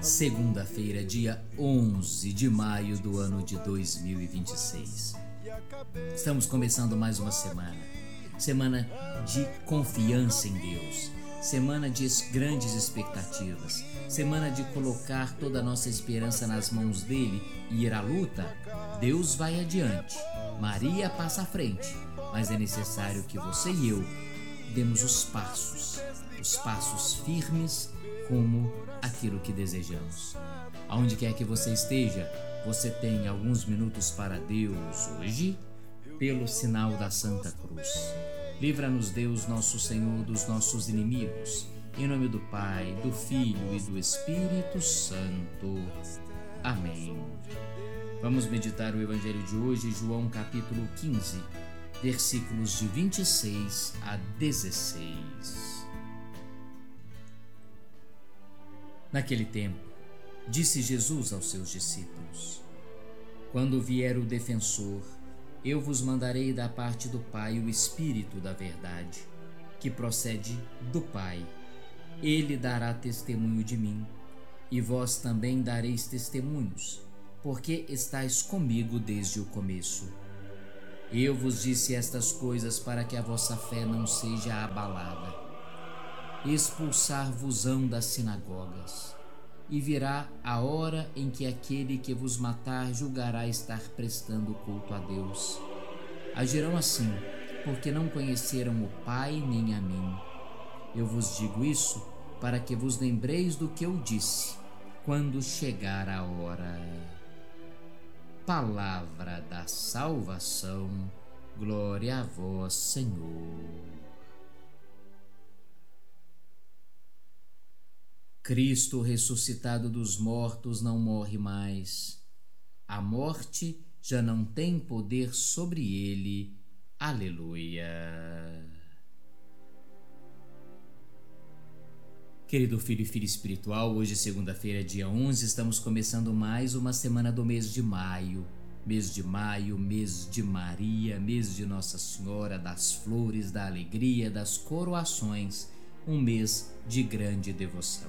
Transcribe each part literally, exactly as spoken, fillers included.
Segunda-feira, dia onze de maio do ano de dois mil e vinte e seis. Estamos começando mais uma semana, semana de confiança em Deus, semana de grandes expectativas, semana de colocar toda a nossa esperança nas mãos dele e ir à luta. Deus vai adiante, Maria passa à frente, mas é necessário que você e eu demos os passos, os passos firmes rumo àquilo que desejamos. Aonde quer que você esteja, você tem alguns minutos para Deus hoje, pelo sinal da Santa Cruz. Livra-nos, Deus, nosso Senhor, dos nossos inimigos. Em nome do Pai, do Filho e do Espírito Santo. Amém. Vamos meditar o Evangelho de hoje, João capítulo quinze, versículos de vinte e seis a dezesseis. Naquele tempo, disse Jesus aos seus discípulos: Quando vier o defensor, eu vos mandarei da parte do Pai o Espírito da verdade, que procede do Pai. Ele dará testemunho de mim, e vós também dareis testemunhos, porque estáis comigo desde o começo. Eu vos disse estas coisas para que a vossa fé não seja abalada. Expulsar-vos-ão das sinagogas, e virá a hora em que aquele que vos matar julgará estar prestando culto a Deus. Agirão assim, porque não conheceram o Pai nem a mim. Eu vos digo isso para que vos lembreis do que eu disse, quando chegar a hora. Palavra da salvação, glória a vós, Senhor. Cristo ressuscitado dos mortos não morre mais. A morte já não tem poder sobre ele. Aleluia. Querido filho e filha espiritual, hoje, segunda-feira, dia onze, estamos começando mais uma semana do mês de maio. Mês de maio, mês de Maria, mês de Nossa Senhora, das flores, da alegria, das coroações, um mês de grande devoção.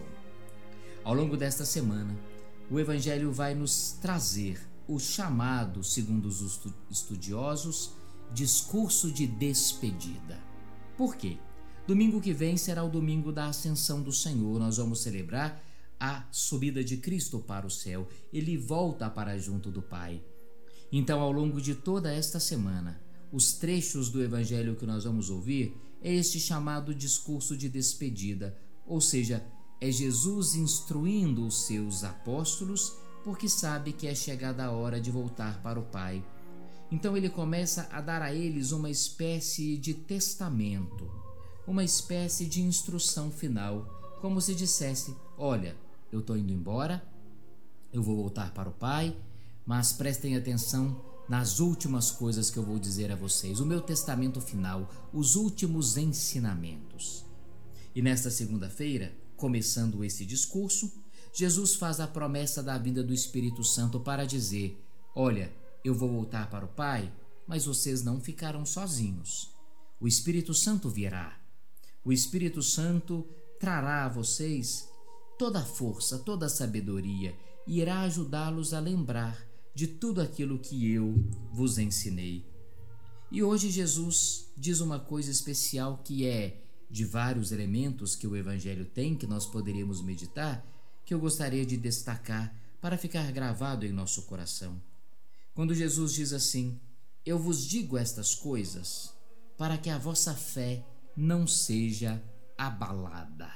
Ao longo desta semana, o Evangelho vai nos trazer o chamado, segundo os estudiosos, discurso de despedida. Por quê? Domingo que vem será o domingo da Ascensão do Senhor. Nós vamos celebrar a subida de Cristo para o céu. Ele volta para junto do Pai. Então, ao longo de toda esta semana, os trechos do Evangelho que nós vamos ouvir é este chamado discurso de despedida, ou seja, é Jesus instruindo os seus apóstolos, porque sabe que é chegada a hora de voltar para o Pai. Então ele começa a dar a eles uma espécie de testamento, uma espécie de instrução final, como se dissesse: olha, eu estou indo embora, eu vou voltar para o Pai, mas prestem atenção nas últimas coisas que eu vou dizer a vocês, o meu testamento final, os últimos ensinamentos. E nesta segunda-feira, começando esse discurso, Jesus faz a promessa da vinda do Espírito Santo para dizer: olha, eu vou voltar para o Pai, mas vocês não ficarão sozinhos. O Espírito Santo virá. O Espírito Santo trará a vocês toda a força, toda a sabedoria e irá ajudá-los a lembrar de tudo aquilo que eu vos ensinei. E hoje Jesus diz uma coisa especial que é de vários elementos que o Evangelho tem, que nós poderíamos meditar, que eu gostaria de destacar para ficar gravado em nosso coração. Quando Jesus diz assim: eu vos digo estas coisas para que a vossa fé não seja abalada.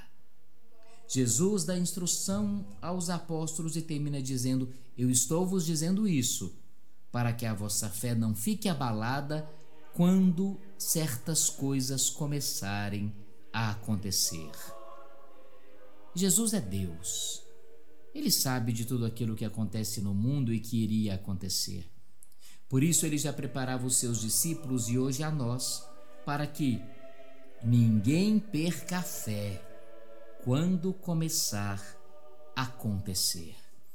Jesus dá instrução aos apóstolos e termina dizendo: eu estou vos dizendo isso para que a vossa fé não fique abalada quando certas coisas começarem a acontecer. Jesus é Deus. Ele sabe de tudo aquilo que acontece no mundo e que iria acontecer. Por isso ele já preparava os seus discípulos e hoje a nós, para que ninguém perca a fé quando começar a acontecer.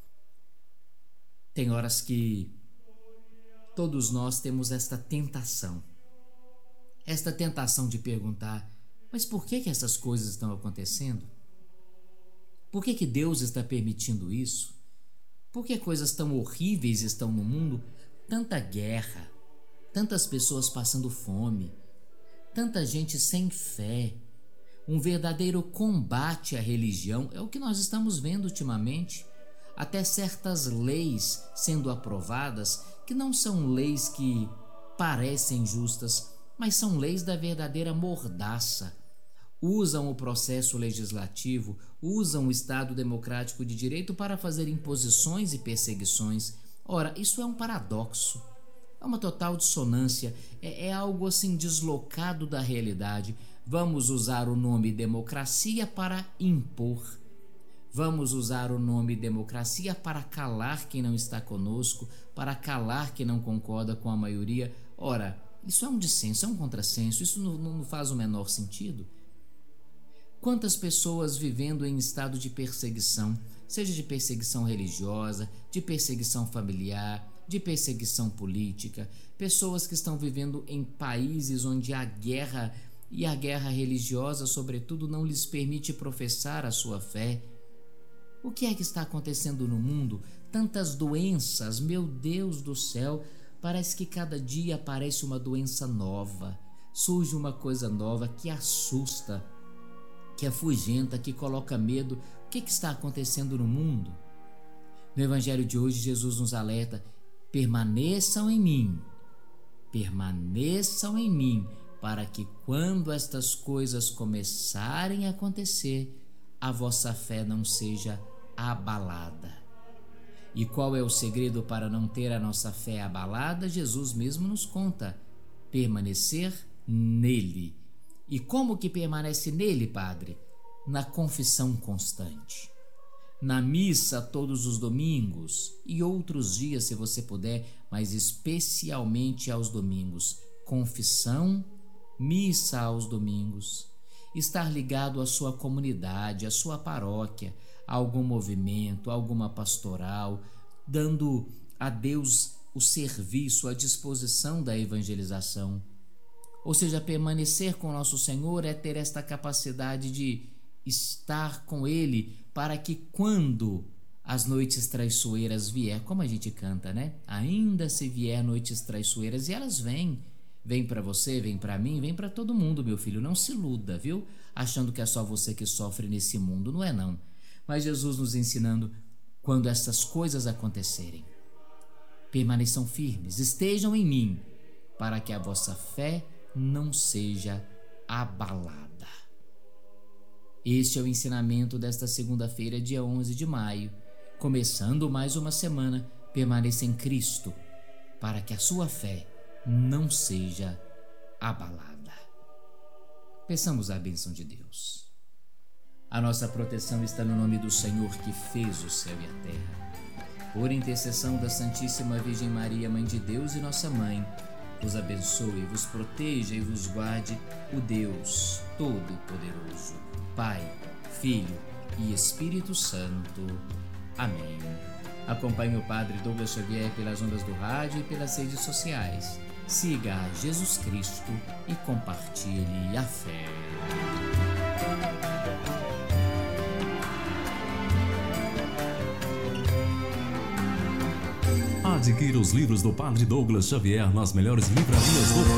Tem horas que todos nós temos esta tentação. Esta tentação de perguntar: mas por que que essas coisas estão acontecendo? Por que que Deus está permitindo isso? Por que coisas tão horríveis estão no mundo? Tanta guerra, tantas pessoas passando fome, tanta gente sem fé, um verdadeiro combate à religião, é o que nós estamos vendo ultimamente. Até certas leis sendo aprovadas que não são leis que parecem justas, mas são leis da verdadeira mordaça. Usam o processo legislativo, usam o Estado democrático de direito para fazer imposições e perseguições. Ora, isso é um paradoxo, é uma total dissonância, é, é algo assim deslocado da realidade. Vamos usar o nome democracia para impor. Vamos usar o nome democracia para calar quem não está conosco, para calar quem não concorda com a maioria. Ora, isso é um dissenso, é um contrassenso, isso não, não faz o menor sentido. Quantas pessoas vivendo em estado de perseguição, seja de perseguição religiosa, de perseguição familiar, de perseguição política, pessoas que estão vivendo em países onde a guerra e a guerra religiosa, sobretudo, não lhes permite professar a sua fé. O que é que está acontecendo no mundo? Tantas doenças, meu Deus do céu, parece que cada dia aparece uma doença nova, surge uma coisa nova que assusta, que afugenta, que coloca medo. O que, que está acontecendo no mundo? No Evangelho de hoje, Jesus nos alerta: permaneçam em mim, permaneçam em mim, para que quando estas coisas começarem a acontecer, a vossa fé não seja abalada. E qual é o segredo para não ter a nossa fé abalada? Jesus mesmo nos conta: permanecer nele. E como que permanece nele, Padre? Na confissão constante, na missa todos os domingos e outros dias, se você puder, mas especialmente aos domingos. Confissão, missa aos domingos. Estar ligado à sua comunidade, à sua paróquia, a algum movimento, a alguma pastoral, dando a Deus o serviço, a disposição da evangelização. Ou seja, permanecer com nosso Senhor é ter esta capacidade de estar com Ele, para que quando as noites traiçoeiras vier, como a gente canta, né? Ainda se vier noites traiçoeiras, e elas vêm, vêm para você, vêm para mim, vêm para todo mundo, meu filho. Não se iluda, viu? Achando que é só você que sofre nesse mundo, não é não. Mas Jesus nos ensinando, quando essas coisas acontecerem, permaneçam firmes, estejam em mim, para que a vossa fé não seja abalada. Este é o ensinamento desta segunda-feira, dia onze de maio. Começando mais uma semana, permaneça em Cristo, para que a sua fé não seja abalada. Peçamos a bênção de Deus. A nossa proteção está no nome do Senhor, que fez o céu e a terra. Por intercessão da Santíssima Virgem Maria, Mãe de Deus e nossa Mãe, vos abençoe, vos proteja e vos guarde o Deus Todo-Poderoso, Pai, Filho e Espírito Santo. Amém. Acompanhe o Padre Douglas Xavier pelas ondas do rádio e pelas redes sociais. Siga a Jesus Cristo e compartilhe a fé. Adquira os livros do Padre Douglas Xavier nas melhores livrarias do